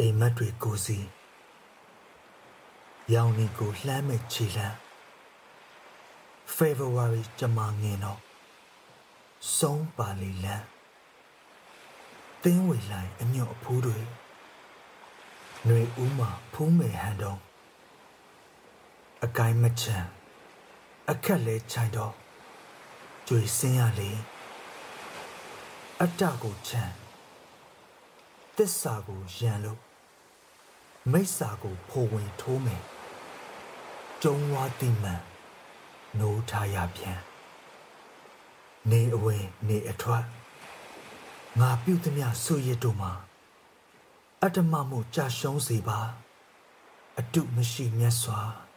အိမ်မက်တွေကိုစီရောင်နီကိုလှမ်းမဲ့ခြေလှမ်း February ကြမှာငင်တော့ဆုံးပါလီလန်းသင်းဝေလိုက်အညွတ်အဖူးတွေຫນွေဦးမှာဖူးမယ်ဟန်တော့အကိုင်းမချမ်းအခက်လဲချိုင်တော့ကြွေစင်းရလေအတ္တကိုချမ်းသစ္စာကိုရန်လို့မိစ္ဆာကိုဖိုဝင်ထိုးမယ်ကျုံဝါတိမှန်နိုးထားရပြန်နေအဝင်နေအထွက်ငါပြုသမျှဆွရတို့မှာအတ္တမမှုကြာရှုံးစေပါအတုမရှိမြတ်စွာ